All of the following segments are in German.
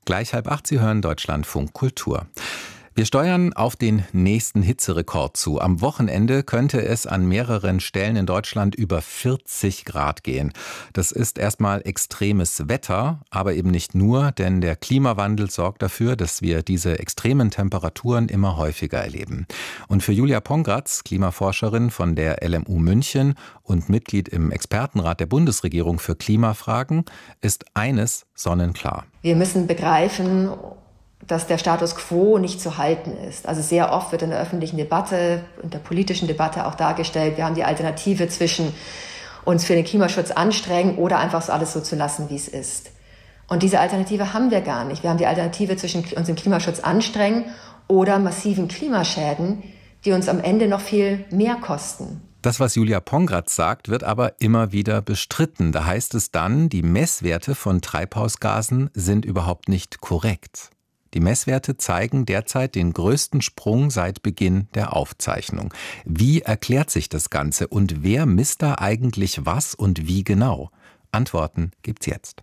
Gleich 7:30, Sie hören Deutschlandfunk Kultur. Wir steuern auf den nächsten Hitzerekord zu. Am Wochenende könnte es an mehreren Stellen in Deutschland über 40 Grad gehen. Das ist erstmal extremes Wetter, aber eben nicht nur, denn der Klimawandel sorgt dafür, dass wir diese extremen Temperaturen immer häufiger erleben. Und für Julia Pongratz, Klimaforscherin von der LMU München und Mitglied im Expertenrat der Bundesregierung für Klimafragen, ist eines sonnenklar. Wir müssen begreifen, dass der Status quo nicht zu halten ist. Also sehr oft wird in der öffentlichen Debatte, in der politischen Debatte auch dargestellt, wir haben die Alternative zwischen uns für den Klimaschutz anstrengen oder einfach so alles so zu lassen, wie es ist. Und diese Alternative haben wir gar nicht. Wir haben die Alternative zwischen uns im Klimaschutz anstrengen oder massiven Klimaschäden, die uns am Ende noch viel mehr kosten. Das, was Julia Pongratz sagt, wird aber immer wieder bestritten. Da heißt es dann, die Messwerte von Treibhausgasen sind überhaupt nicht korrekt. Die Messwerte zeigen derzeit den größten Sprung seit Beginn der Aufzeichnung. Wie erklärt sich das Ganze und wer misst da eigentlich was und wie genau? Antworten gibt's jetzt.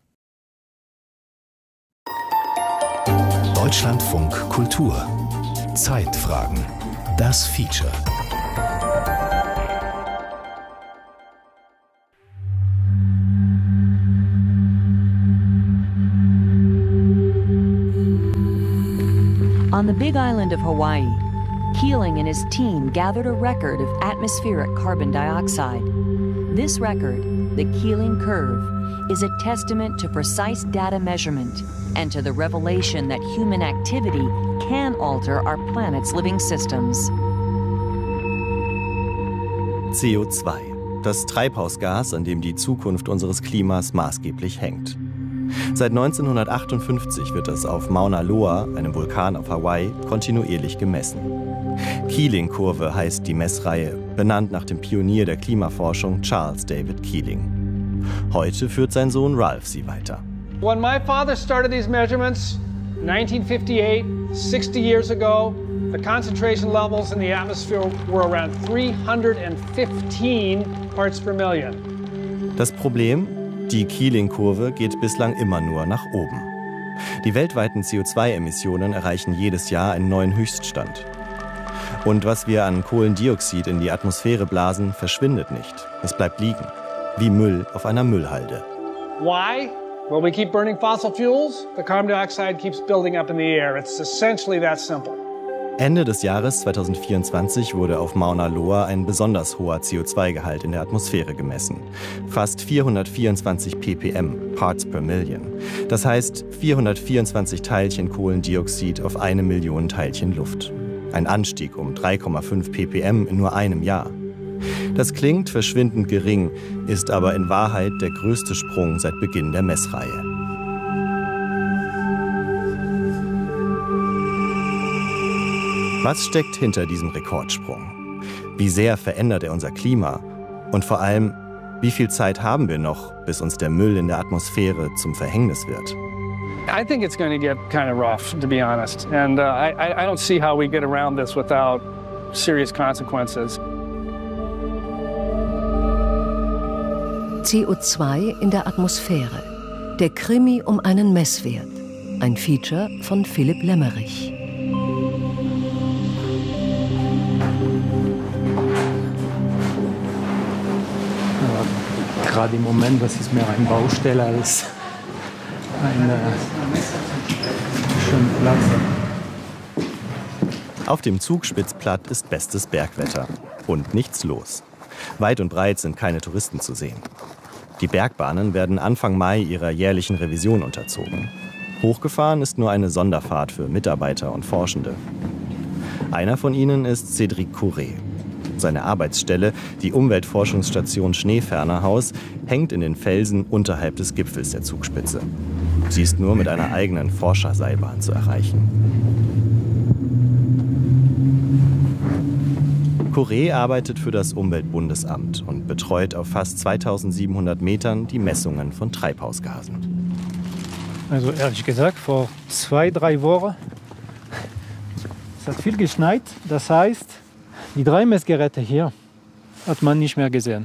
Deutschlandfunk Kultur. Zeitfragen. Das Feature. On the Big Island of Hawaii, Keeling and his team gathered a record of atmospheric carbon dioxide. This record, the Keeling Curve, is a testament to precise data measurement and to the revelation that human activity can alter our planet's living systems. CO2, das Treibhausgas, an dem die Zukunft unseres Klimas maßgeblich hängt. Seit 1958 wird es auf Mauna Loa, einem Vulkan auf Hawaii, kontinuierlich gemessen. Keeling-Kurve heißt die Messreihe, benannt nach dem Pionier der Klimaforschung Charles David Keeling. Heute führt sein Sohn Ralph sie weiter. When my father started these measurements, 1958, 60 years ago, the concentration levels in the atmosphere were around 315 parts per million. Das Problem? Die Keeling-Kurve geht bislang immer nur nach oben. Die weltweiten CO2-Emissionen erreichen jedes Jahr einen neuen Höchststand. Und was wir an Kohlendioxid in die Atmosphäre blasen, verschwindet nicht. Es bleibt liegen, wie Müll auf einer Müllhalde. Why? Well, we keep burning fossil fuels. The carbon dioxide keeps building up in the air. It's essentially that simple. Ende des Jahres 2024 wurde auf Mauna Loa ein besonders hoher CO2-Gehalt in der Atmosphäre gemessen. Fast 424 ppm, Parts per Million. Das heißt 424 Teilchen Kohlendioxid auf 1 Million Teilchen Luft. Ein Anstieg um 3,5 ppm in nur einem Jahr. Das klingt verschwindend gering, ist aber in Wahrheit der größte Sprung seit Beginn der Messreihe. Was steckt hinter diesem Rekordsprung? Wie sehr verändert er unser Klima? Und vor allem, wie viel Zeit haben wir noch, bis uns der Müll in der Atmosphäre zum Verhängnis wird? I think it's going to get kind of rough, to be honest. And I don't see how we get around this without serious consequences. CO2 in der Atmosphäre. Der Krimi um einen Messwert. Ein Feature von Philipp Lemmerich. Gerade im Moment, das ist mehr eine Baustelle als ein schöner Platz. Auf dem Zugspitzplatt ist bestes Bergwetter und nichts los. Weit und breit sind keine Touristen zu sehen. Die Bergbahnen werden Anfang Mai ihrer jährlichen Revision unterzogen. Hochgefahren ist nur eine Sonderfahrt für Mitarbeiter und Forschende. Einer von ihnen ist Cédric Courret. Seine Arbeitsstelle, die Umweltforschungsstation Schneefernerhaus, hängt in den Felsen unterhalb des Gipfels der Zugspitze. Sie ist nur mit einer eigenen Forscherseilbahn zu erreichen. Courret arbeitet für das Umweltbundesamt und betreut auf fast 2700 Metern die Messungen von Treibhausgasen. Also ehrlich gesagt, vor 2-3 Wochen es hat viel geschneit. Das heißt, die 3 Messgeräte hier hat man nicht mehr gesehen.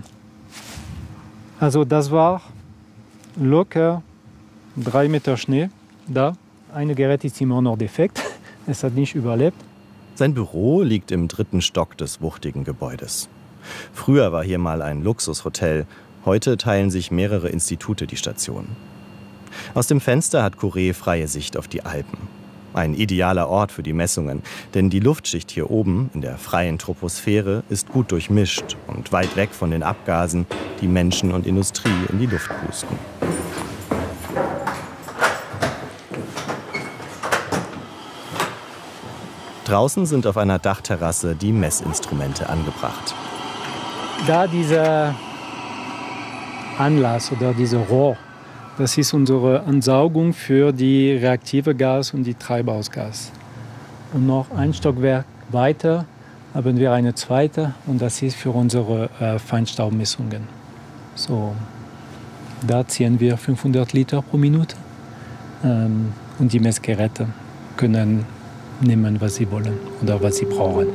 Also das war locker 3 Meter Schnee da Ein Gerät ist immer noch defekt. Es hat nicht überlebt. Sein Büro liegt im 3. Stock des wuchtigen Gebäudes. Früher war hier mal ein Luxushotel. Heute teilen sich mehrere Institute die Station. Aus dem Fenster hat Courret freie Sicht auf die Alpen. Ein idealer Ort für die Messungen, denn die Luftschicht hier oben in der freien Troposphäre ist gut durchmischt und weit weg von den Abgasen, die Menschen und Industrie in die Luft pusten. Draußen sind auf einer Dachterrasse die Messinstrumente angebracht. Da dieser Anlass oder dieser Rohr, das ist unsere Ansaugung für die reaktive Gas und die Treibhausgas. Und noch ein Stockwerk weiter haben wir eine zweite und das ist für unsere Feinstaubmessungen. So, da ziehen wir 500 Liter pro Minute und die Messgeräte können nehmen, was sie wollen oder was sie brauchen.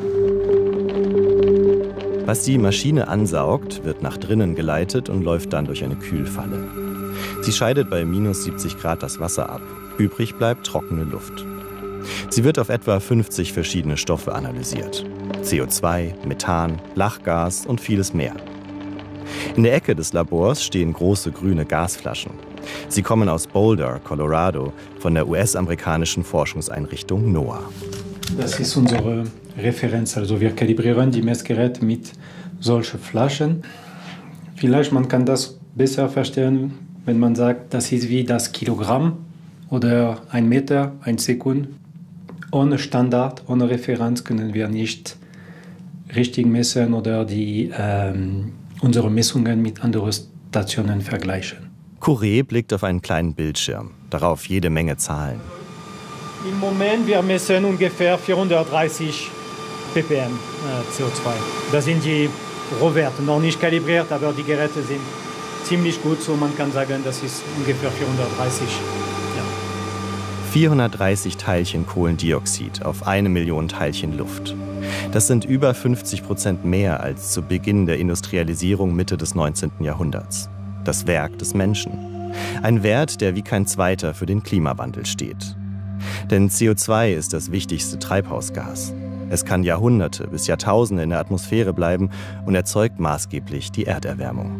Was die Maschine ansaugt, wird nach drinnen geleitet und läuft dann durch eine Kühlfalle. Sie scheidet bei minus 70 Grad das Wasser ab. Übrig bleibt trockene Luft. Sie wird auf etwa 50 verschiedene Stoffe analysiert. CO2, Methan, Lachgas und vieles mehr. In der Ecke des Labors stehen große grüne Gasflaschen. Sie kommen aus Boulder, Colorado, von der US-amerikanischen Forschungseinrichtung NOAA. Das ist unsere Referenz. Also wir kalibrieren die Messgeräte mit solchen Flaschen. Vielleicht man kann das besser verstehen, wenn man sagt, das ist wie das Kilogramm oder 1 Meter, 1 Sekunde. Ohne Standard, ohne Referenz können wir nicht richtig messen oder unsere Messungen mit anderen Stationen vergleichen. Courret blickt auf einen kleinen Bildschirm, darauf jede Menge Zahlen. Im Moment wir messen ungefähr 430 ppm CO2. Das sind die Rohwerte, noch nicht kalibriert, aber die Geräte sind ziemlich gut, so man kann sagen, das ist ungefähr 430. Ja. 430 Teilchen Kohlendioxid auf 1 Million Teilchen Luft. Das sind über 50% mehr als zu Beginn der Industrialisierung Mitte des 19. Jahrhunderts. Das Werk des Menschen. Ein Wert, der wie kein zweiter für den Klimawandel steht. Denn CO2 ist das wichtigste Treibhausgas. Es kann Jahrhunderte bis Jahrtausende in der Atmosphäre bleiben und erzeugt maßgeblich die Erderwärmung.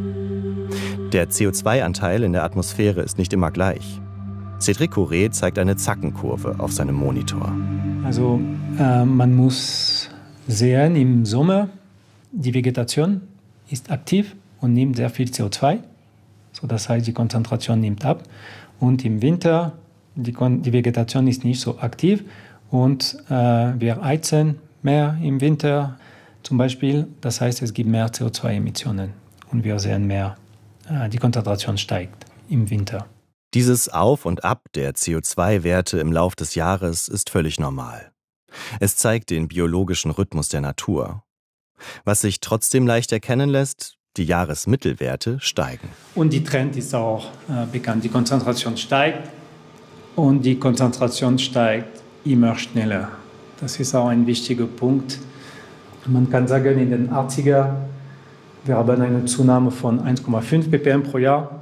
Der CO2-Anteil in der Atmosphäre ist nicht immer gleich. Cédric Courret zeigt eine Zackenkurve auf seinem Monitor. Also man muss sehen, im Sommer die Vegetation ist aktiv und nimmt sehr viel CO2. So, das heißt, die Konzentration nimmt ab. Und im Winter, die Vegetation ist nicht so aktiv. Und wir heizen mehr im Winter zum Beispiel. Das heißt, es gibt mehr CO2-Emissionen. Und wir sehen mehr, die Konzentration steigt im Winter. Dieses Auf und Ab der CO2-Werte im Lauf des Jahres ist völlig normal. Es zeigt den biologischen Rhythmus der Natur. Was sich trotzdem leicht erkennen lässt, die Jahresmittelwerte steigen. Und die Trend ist auch bekannt. Die Konzentration steigt und die Konzentration steigt immer schneller. Das ist auch ein wichtiger Punkt. Man kann sagen, in den 80er, wir haben eine Zunahme von 1,5 ppm pro Jahr.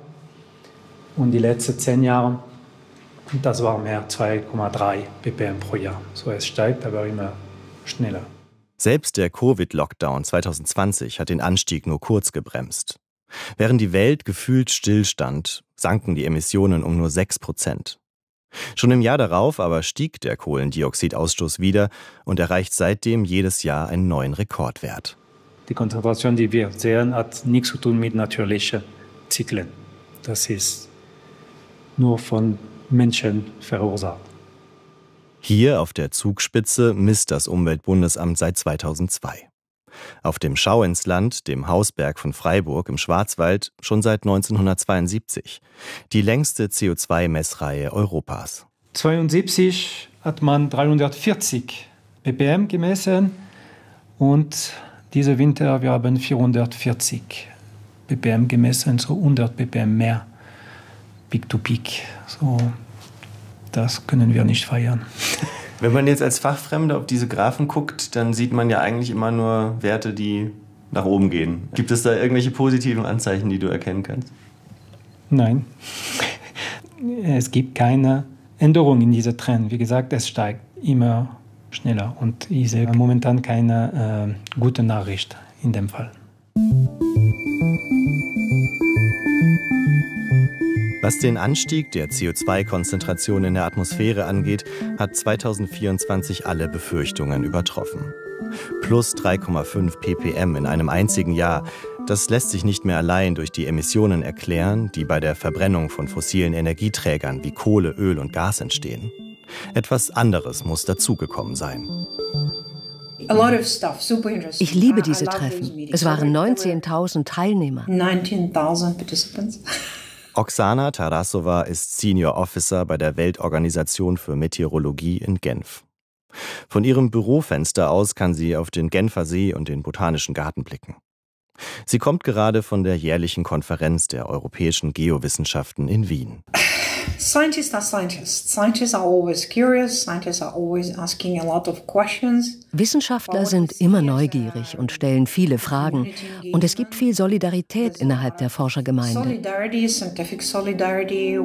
Und die letzten 10 Jahre, das war mehr 2,3 ppm pro Jahr. So, es steigt aber immer schneller. Selbst der Covid-Lockdown 2020 hat den Anstieg nur kurz gebremst. Während die Welt gefühlt stillstand, sanken die Emissionen um nur 6%. Schon im Jahr darauf aber stieg der Kohlendioxidausstoß wieder und erreicht seitdem jedes Jahr einen neuen Rekordwert. Die Konzentration, die wir sehen, hat nichts zu tun mit natürlichen Zyklen. Das ist nur von Menschen verursacht. Hier auf der Zugspitze misst das Umweltbundesamt seit 2002. Auf dem Schauinsland, dem Hausberg von Freiburg im Schwarzwald, schon seit 1972. Die längste CO2-Messreihe Europas. 1972 hat man 340 ppm gemessen und diesen Winter wir haben 440 ppm gemessen, so 100 ppm mehr, Peak to Peak. So, das können wir nicht feiern. Wenn man jetzt als Fachfremder auf diese Graphen guckt, dann sieht man ja eigentlich immer nur Werte, die nach oben gehen. Gibt es da irgendwelche positiven Anzeichen, die du erkennen kannst? Nein. Es gibt keine Änderung in diesem Trend. Wie gesagt, es steigt immer schneller und ich sehe momentan keine gute Nachricht in dem Fall. Was den Anstieg der CO2-Konzentration in der Atmosphäre angeht, hat 2024 alle Befürchtungen übertroffen. Plus 3,5 ppm in einem einzigen Jahr, das lässt sich nicht mehr allein durch die Emissionen erklären, die bei der Verbrennung von fossilen Energieträgern wie Kohle, Öl und Gas entstehen. Etwas anderes muss dazugekommen sein. Ich liebe diese Treffen. Es waren 19.000 Teilnehmer. 19.000 participants. Oksana Tarasova ist Senior Officer bei der Weltorganisation für Meteorologie in Genf. Von ihrem Bürofenster aus kann sie auf den Genfer See und den Botanischen Garten blicken. Sie kommt gerade von der jährlichen Konferenz der europäischen Geowissenschaften in Wien. Scientists are scientists. Scientists are always curious. Scientists are always asking a lot of questions. Wissenschaftler sind immer neugierig und stellen viele Fragen. Und es gibt viel Solidarität innerhalb der Forschergemeinde. Solidarity, scientific solidarity.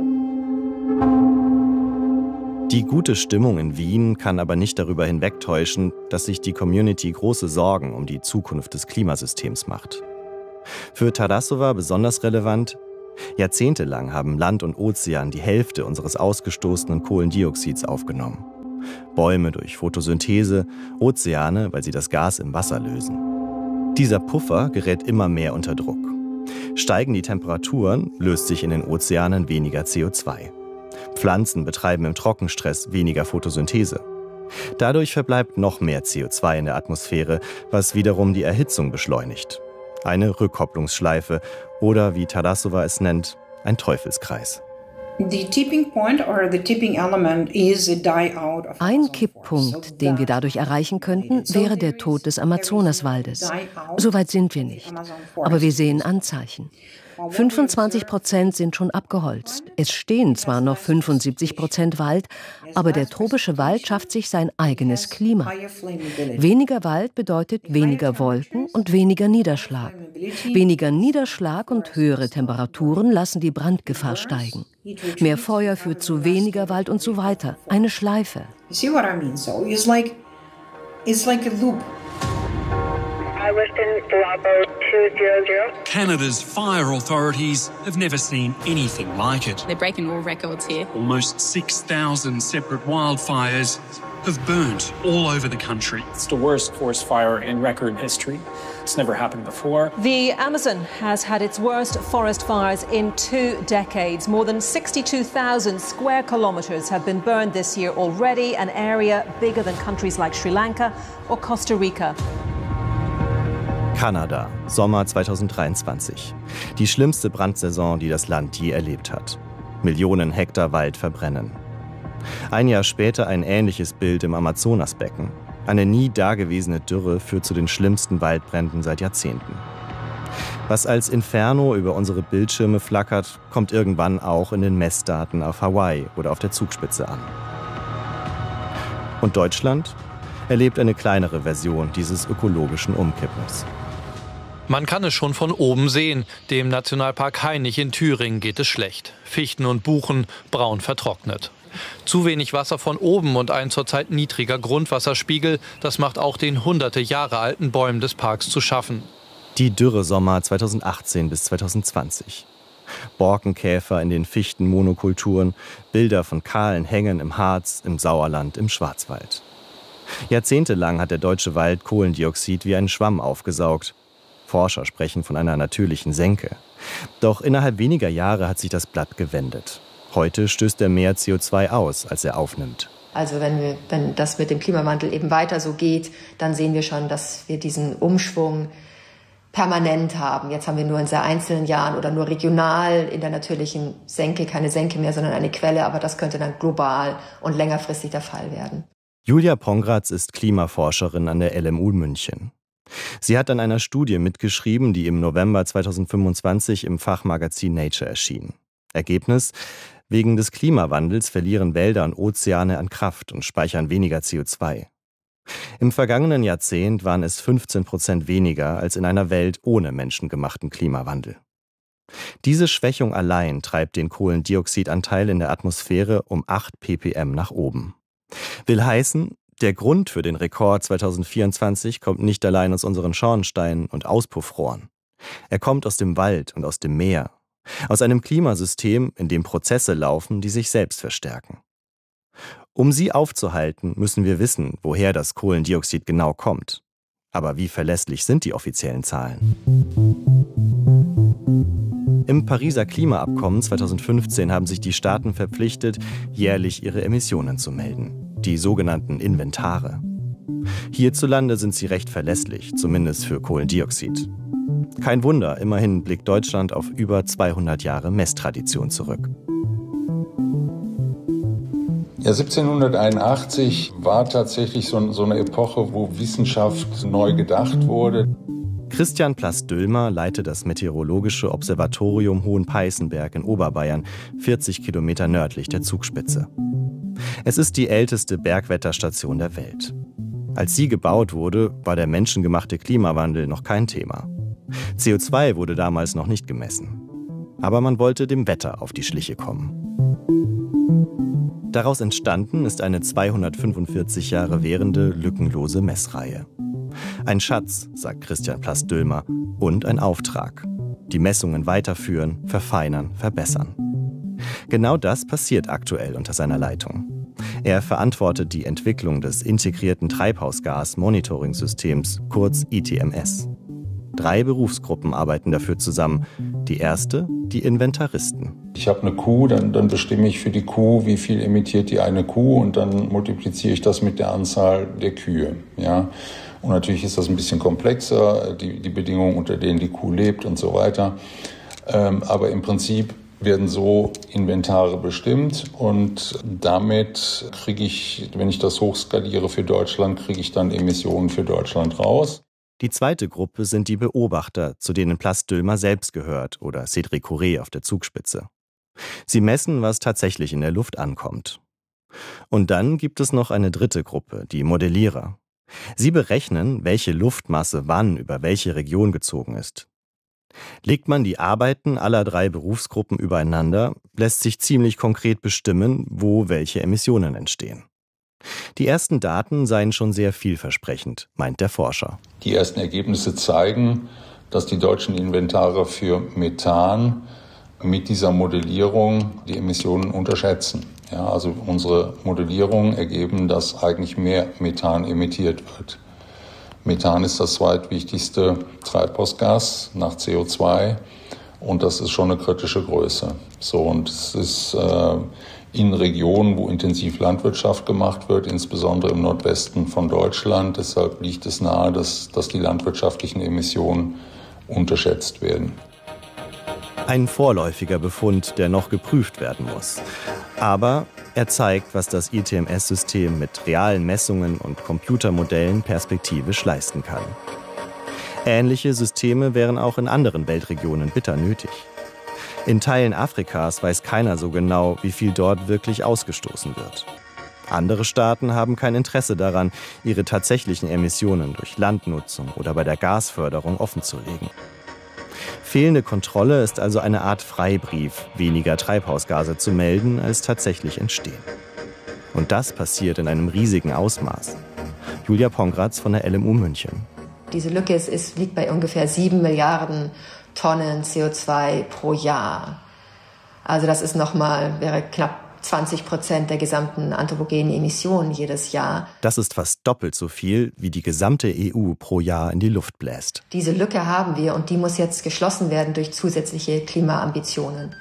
Die gute Stimmung in Wien kann aber nicht darüber hinwegtäuschen, dass sich die Community große Sorgen um die Zukunft des Klimasystems macht. Für Tarasova besonders relevant: Jahrzehntelang haben Land und Ozean die Hälfte unseres ausgestoßenen Kohlendioxids aufgenommen. Bäume durch Photosynthese, Ozeane, weil sie das Gas im Wasser lösen. Dieser Puffer gerät immer mehr unter Druck. Steigen die Temperaturen, löst sich in den Ozeanen weniger CO2. Pflanzen betreiben im Trockenstress weniger Photosynthese. Dadurch verbleibt noch mehr CO2 in der Atmosphäre, was wiederum die Erhitzung beschleunigt. Eine Rückkopplungsschleife oder, wie Tarasova es nennt, ein Teufelskreis. Ein Kipppunkt, den wir dadurch erreichen könnten, wäre der Tod des Amazonaswaldes. Soweit sind wir nicht. Aber wir sehen Anzeichen. 25% sind schon abgeholzt. Es stehen zwar noch 75% Wald, aber der tropische Wald schafft sich sein eigenes Klima. Weniger Wald bedeutet weniger Wolken und weniger Niederschlag. Weniger Niederschlag und höhere Temperaturen lassen die Brandgefahr steigen. Mehr Feuer führt zu weniger Wald und so weiter. Eine Schleife. See what I mean? So it's like a loop. Canada's fire authorities have never seen anything like it. They're breaking all records here. Almost 6,000 separate wildfires have burnt all over the country. It's the worst forest fire in record history. It's never happened before. The Amazon has had its worst forest fires in 2 decades. More than 62,000 square kilometers have been burned this year already, an area bigger than countries like Sri Lanka or Costa Rica. Kanada, Sommer 2023. Die schlimmste Brandsaison, die das Land je erlebt hat. Millionen Hektar Wald verbrennen. Ein Jahr später ein ähnliches Bild im Amazonasbecken. Eine nie dagewesene Dürre führt zu den schlimmsten Waldbränden seit Jahrzehnten. Was als Inferno über unsere Bildschirme flackert, kommt irgendwann auch in den Messdaten auf Hawaii oder auf der Zugspitze an. Und Deutschland erlebt eine kleinere Version dieses ökologischen Umkippens. Man kann es schon von oben sehen. Dem Nationalpark Hainich in Thüringen geht es schlecht. Fichten und Buchen braun vertrocknet. Zu wenig Wasser von oben und ein zurzeit niedriger Grundwasserspiegel, das macht auch den hunderte Jahre alten Bäumen des Parks zu schaffen. Die Dürresommer 2018 bis 2020. Borkenkäfer in den Fichtenmonokulturen, Bilder von kahlen Hängen im Harz, im Sauerland, im Schwarzwald. Jahrzehntelang hat der deutsche Wald Kohlendioxid wie einen Schwamm aufgesaugt. Forscher sprechen von einer natürlichen Senke. Doch innerhalb weniger Jahre hat sich das Blatt gewendet. Heute stößt er mehr CO2 aus, als er aufnimmt. Also wenn das mit dem Klimawandel eben weiter so geht, dann sehen wir schon, dass wir diesen Umschwung permanent haben. Jetzt haben wir nur in sehr einzelnen Jahren oder nur regional in der natürlichen Senke, keine Senke mehr, sondern eine Quelle. Aber das könnte dann global und längerfristig der Fall werden. Julia Pongratz ist Klimaforscherin an der LMU München. Sie hat an einer Studie mitgeschrieben, die im November 2025 im Fachmagazin Nature erschien. Ergebnis: Wegen des Klimawandels verlieren Wälder und Ozeane an Kraft und speichern weniger CO2. Im vergangenen Jahrzehnt waren es 15% weniger als in einer Welt ohne menschengemachten Klimawandel. Diese Schwächung allein treibt den Kohlendioxidanteil in der Atmosphäre um 8 ppm nach oben. Will heißen, der Grund für den Rekord 2024 kommt nicht allein aus unseren Schornsteinen und Auspuffrohren. Er kommt aus dem Wald und aus dem Meer, aus einem Klimasystem, in dem Prozesse laufen, die sich selbst verstärken. Um sie aufzuhalten, müssen wir wissen, woher das Kohlendioxid genau kommt. Aber wie verlässlich sind die offiziellen Zahlen? Im Pariser Klimaabkommen 2015 haben sich die Staaten verpflichtet, jährlich ihre Emissionen zu melden, die sogenannten Inventare. Hierzulande sind sie recht verlässlich, zumindest für Kohlendioxid. Kein Wunder, immerhin blickt Deutschland auf über 200 Jahre Messtradition zurück. Ja, 1781 war tatsächlich so eine Epoche, wo Wissenschaft neu gedacht wurde. Christian Plast-Dülmer leitet das Meteorologische Observatorium Hohenpeißenberg in Oberbayern, 40 Kilometer nördlich der Zugspitze. Es ist die älteste Bergwetterstation der Welt. Als sie gebaut wurde, war der menschengemachte Klimawandel noch kein Thema. CO2 wurde damals noch nicht gemessen. Aber man wollte dem Wetter auf die Schliche kommen. Daraus entstanden ist eine 245 Jahre währende, lückenlose Messreihe. Ein Schatz, sagt Christian Plast-Dülmer, und ein Auftrag. Die Messungen weiterführen, verfeinern, verbessern. Genau das passiert aktuell unter seiner Leitung. Er verantwortet die Entwicklung des integrierten Treibhausgas-Monitoring-Systems, kurz ITMS. 3 Berufsgruppen arbeiten dafür zusammen. Die erste, die Inventaristen. Ich habe eine Kuh, dann bestimme ich für die Kuh, wie viel emittiert die eine Kuh, und dann multipliziere ich das mit der Anzahl der Kühe. Ja? Und natürlich ist das ein bisschen komplexer, die Bedingungen, unter denen die Kuh lebt und so weiter. Aber im Prinzip werden so Inventare bestimmt, und damit kriege ich, wenn ich das hochskaliere für Deutschland, kriege ich dann Emissionen für Deutschland raus. Die zweite Gruppe sind die Beobachter, zu denen Plast-Dülmer selbst gehört, oder Cédric Courret auf der Zugspitze. Sie messen, was tatsächlich in der Luft ankommt. Und dann gibt es noch eine dritte Gruppe, die Modellierer. Sie berechnen, welche Luftmasse wann über welche Region gezogen ist. Legt man die Arbeiten aller 3 Berufsgruppen übereinander, lässt sich ziemlich konkret bestimmen, wo welche Emissionen entstehen. Die ersten Daten seien schon sehr vielversprechend, meint der Forscher. Die ersten Ergebnisse zeigen, dass die deutschen Inventare für Methan mit dieser Modellierung die Emissionen unterschätzen. Ja, also unsere Modellierungen ergeben, dass eigentlich mehr Methan emittiert wird. Methan ist das zweitwichtigste Treibhausgas nach CO2, und das ist schon eine kritische Größe. So, und es ist in Regionen, wo intensiv Landwirtschaft gemacht wird, insbesondere im Nordwesten von Deutschland. Deshalb liegt es nahe, dass die landwirtschaftlichen Emissionen unterschätzt werden. Ein vorläufiger Befund, der noch geprüft werden muss. Aber er zeigt, was das ITMS-System mit realen Messungen und Computermodellen perspektivisch leisten kann. Ähnliche Systeme wären auch in anderen Weltregionen bitter nötig. In Teilen Afrikas weiß keiner so genau, wie viel dort wirklich ausgestoßen wird. Andere Staaten haben kein Interesse daran, ihre tatsächlichen Emissionen durch Landnutzung oder bei der Gasförderung offenzulegen. Fehlende Kontrolle ist also eine Art Freibrief, weniger Treibhausgase zu melden, als tatsächlich entstehen. Und das passiert in einem riesigen Ausmaß. Julia Pongratz von der LMU München. Diese Lücke liegt bei ungefähr 7 Milliarden Tonnen CO2 pro Jahr. Also das ist wäre knapp 20% der gesamten anthropogenen Emissionen jedes Jahr. Das ist fast doppelt so viel, wie die gesamte EU pro Jahr in die Luft bläst. Diese Lücke haben wir, und die muss jetzt geschlossen werden durch zusätzliche Klimaambitionen.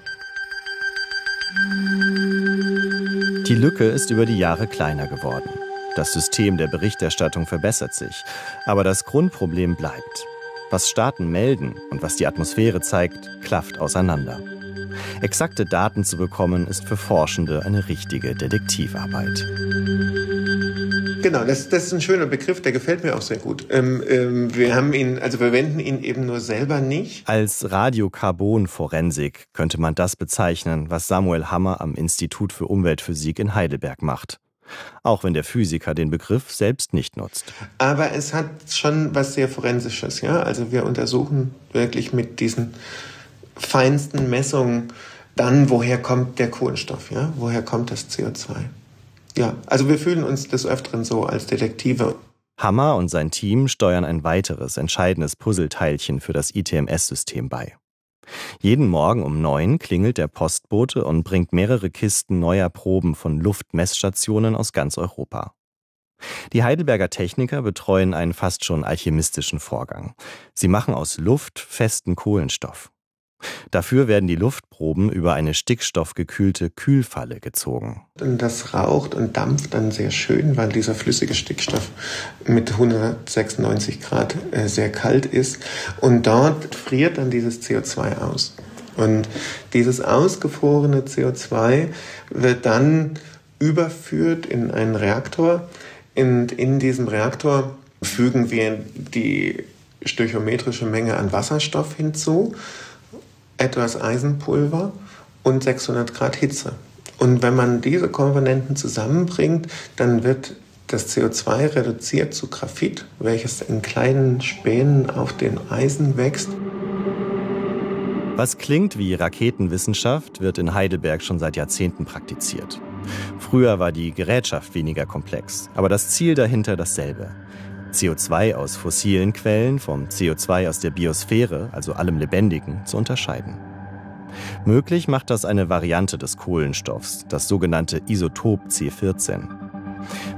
Die Lücke ist über die Jahre kleiner geworden. Das System der Berichterstattung verbessert sich, aber das Grundproblem bleibt. Was Staaten melden und was die Atmosphäre zeigt, klafft auseinander. Exakte Daten zu bekommen, ist für Forschende eine richtige Detektivarbeit. Genau, das ist ein schöner Begriff, der gefällt mir auch sehr gut. Wir verwenden ihn eben nur selber nicht. Als Radiokarbonforensik könnte man das bezeichnen, was Samuel Hammer am Institut für Umweltphysik in Heidelberg macht. Auch wenn der Physiker den Begriff selbst nicht nutzt. Aber es hat schon was sehr Forensisches, ja. Also wir untersuchen wirklich mit diesen feinsten Messungen dann, woher kommt der Kohlenstoff, ja? Woher kommt das CO2? Ja, also wir fühlen uns des Öfteren so als Detektive. Hammer und sein Team steuern ein weiteres entscheidendes Puzzleteilchen für das ITMS-System bei. Jeden Morgen um 9 klingelt der Postbote und bringt mehrere Kisten neuer Proben von Luftmessstationen aus ganz Europa. Die Heidelberger Techniker betreuen einen fast schon alchemistischen Vorgang. Sie machen aus Luft festen Kohlenstoff. Dafür werden die Luftproben über eine stickstoffgekühlte Kühlfalle gezogen. Das raucht und dampft dann sehr schön, weil dieser flüssige Stickstoff mit 196 Grad sehr kalt ist. Und dort friert dann dieses CO2 aus. Und dieses ausgefrorene CO2 wird dann überführt in einen Reaktor. Und in diesem Reaktor fügen wir die stöchiometrische Menge an Wasserstoff hinzu, etwas Eisenpulver und 600 Grad Hitze. Und wenn man diese Komponenten zusammenbringt, dann wird das CO2 reduziert zu Graphit, welches in kleinen Spänen auf dem Eisen wächst. Was klingt wie Raketenwissenschaft, wird in Heidelberg schon seit Jahrzehnten praktiziert. Früher war die Gerätschaft weniger komplex, aber das Ziel dahinter dasselbe. CO2 aus fossilen Quellen vom CO2 aus der Biosphäre, also allem Lebendigen, zu unterscheiden. Möglich macht das eine Variante des Kohlenstoffs, das sogenannte Isotop C14.